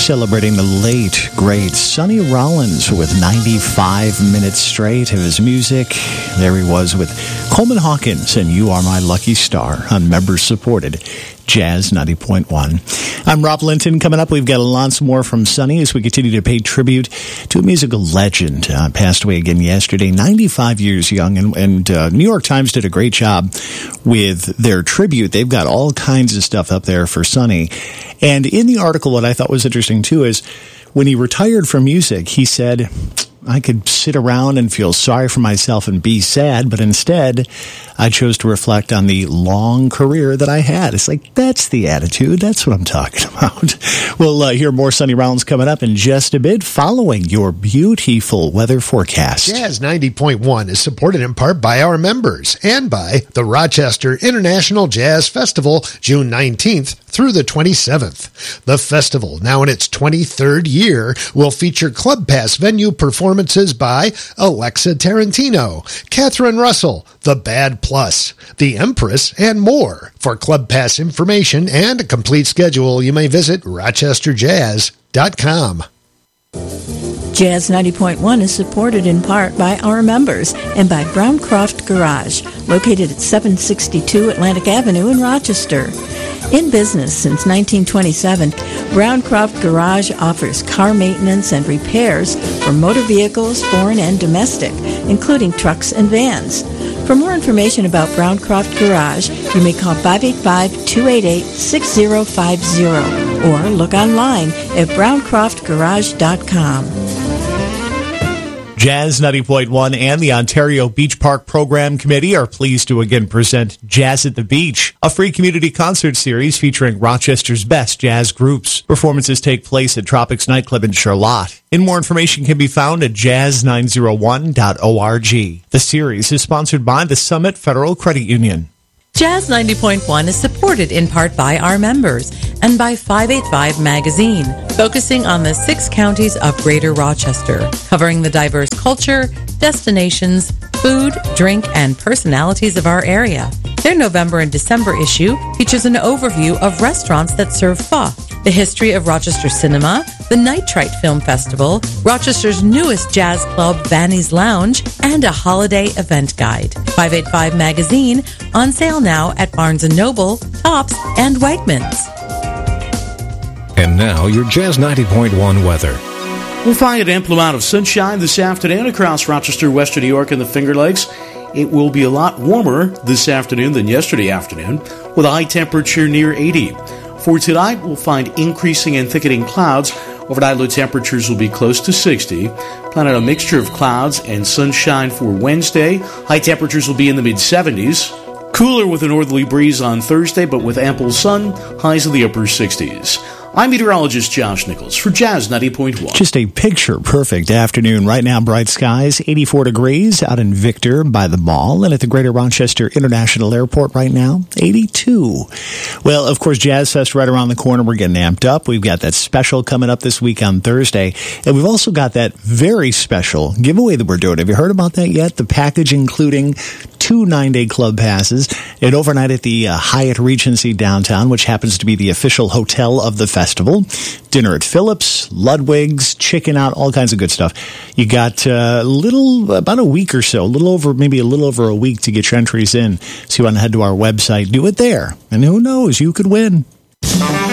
celebrating the late, great Sonny Rollins with 95 minutes straight of his music. There he was with Coleman Hawkins and You Are My Lucky Star on members-supported Jazz 90.1. I'm Rob Linton. Coming up, we've got lots more from Sonny as we continue to pay tribute to a musical legend. Passed away again yesterday, 95 years young, and New York Times did a great job with their tribute. They've got all kinds of stuff up there for Sonny. And in the article, what I thought was interesting, too, is when he retired from music, he said, I could sit around and feel sorry for myself and be sad, but instead, I chose to reflect on the long career that I had. It's like, that's the attitude. That's what I'm talking about. We'll hear more Sonny Rollins coming up in just a bit, following your beautiful weather forecast. Jazz 90.1 is supported in part by our members and by the Rochester International Jazz Festival, June 19th through the 27th. The festival, now in its 23rd year, will feature Club Pass venue performances by Alexa Tarantino, Catherine Russell, The Bad Plus, The Empress, and more. For Club Pass information and a complete schedule, you may visit rochesterjazz.com. Jazz 90.1 is supported in part by our members and by Browncroft Garage, located at 762 Atlantic Avenue in Rochester. In business since 1927, Browncroft Garage offers car maintenance and repairs for motor vehicles, foreign and domestic, including trucks and vans. For more information about Browncroft Garage, you may call 585-288-6050 or look online at browncroftgarage.com. Jazz 90.1 and the Ontario Beach Park Program Committee are pleased to again present Jazz at the Beach, a free community concert series featuring Rochester's best jazz groups. Performances take place at Tropics Nightclub in Charlotte. And more information can be found at jazz901.org. The series is sponsored by the Summit Federal Credit Union. Jazz 90.1 is supported in part by our members and by 585 Magazine, focusing on the 6 counties of Greater Rochester, covering the diverse culture, destinations, food, drink, and personalities of our area. Their November and December issue features an overview of restaurants that serve pho, the history of Rochester cinema, the Nitrite Film Festival, Rochester's newest jazz club, Vanny's Lounge, and a holiday event guide. 585 Magazine, on sale now at Barnes & Noble, Tops, and Wegmans. And now, your Jazz 90.1 weather. We'll find an ample amount of sunshine this afternoon across Rochester, Western New York, and the Finger Lakes. It will be a lot warmer this afternoon than yesterday afternoon, with a high temperature near 80. For tonight, we'll find increasing and thickening clouds. Overnight low temperatures will be close to 60. Plan on a mixture of clouds and sunshine for Wednesday. High temperatures will be in the mid-70s. Cooler with a northerly breeze on Thursday, but with ample sun, highs in the upper 60s. I'm meteorologist Josh Nichols for Jazz 90.1. Just a picture-perfect afternoon. Right now, bright skies, 84 degrees out in Victor by the mall, and at the Greater Rochester International Airport right now, 82. Well, of course, Jazz Fest right around the corner. We're getting amped up. We've got that special coming up this week on Thursday, and we've also got that very special giveaway that we're doing. Have you heard about that yet? The package including 2 9-day club passes, an overnight at the Hyatt Regency downtown, which happens to be the official hotel of the festival, dinner at Phillips, Ludwig's, chicken out, all kinds of good stuff. You got about a week or so, maybe a little over a week to get your entries in. So you want to head to our website, do it there, and who knows, you could win.